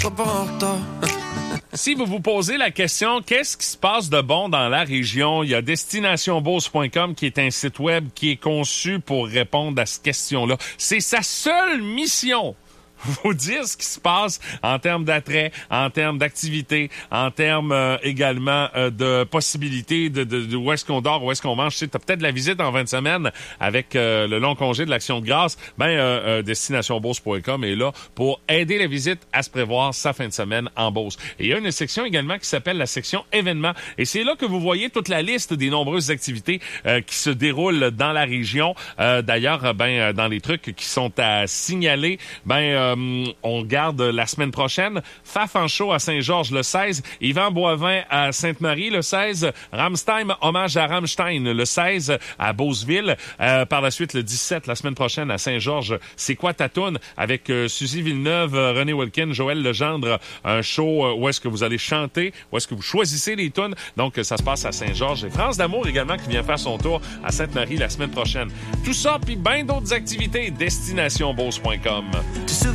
pas en retard. Si vous vous posez la question, qu'est-ce qui se passe de bon dans la région? Il y a destinationbeauce.com qui est un site web qui est conçu pour répondre à cette question-là. C'est sa seule mission. Vous dire ce qui se passe en termes d'attrait, en termes d'activité, en termes également de possibilités de où est-ce qu'on dort, où est-ce qu'on mange. Tu sais, t'as peut-être la visite en fin de semaine avec le long congé de l'Action de grâce. Destinationbeauce.com est là pour aider la visite à se prévoir sa fin de semaine en Beauce. Et il y a une section également qui s'appelle la section événements. Et c'est là que vous voyez toute la liste des nombreuses activités qui se déroulent dans la région. D'ailleurs, dans les trucs qui sont à signaler, on garde la semaine prochaine Faf en show à Saint-Georges le 16, Yvan Boivin à Sainte-Marie le 16, Rammstein, hommage à Rammstein le 16 à Beauceville. Par la suite, le 17, la semaine prochaine à Saint-Georges, C'est quoi ta toune? Avec Suzy Villeneuve, René Wilkin, Joël Legendre, un show où est-ce que vous allez chanter, où est-ce que vous choisissez les tounes. Donc, ça se passe à Saint-Georges. Et France d'Amour également qui vient faire son tour à Sainte-Marie la semaine prochaine. Tout ça, puis bien d'autres activités, destinationbeauce.com.